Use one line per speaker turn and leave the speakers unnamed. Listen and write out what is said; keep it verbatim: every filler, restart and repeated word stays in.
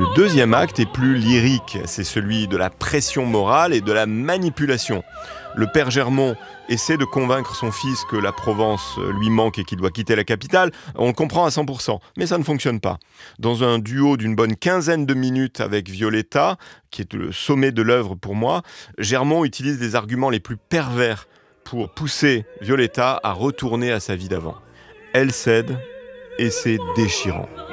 Le deuxième acte est plus lyrique, c'est celui de la pression morale et de la manipulation. Le père Germont essaie de convaincre son fils que la Provence lui manque et qu'il doit quitter la capitale. On le comprend à cent pour cent, mais ça ne fonctionne pas. Dans un duo d'une bonne quinzaine de minutes avec Violetta, qui est le sommet de l'œuvre pour moi, Germont utilise des arguments les plus pervers pour pousser Violetta à retourner à sa vie d'avant. Elle cède et c'est déchirant.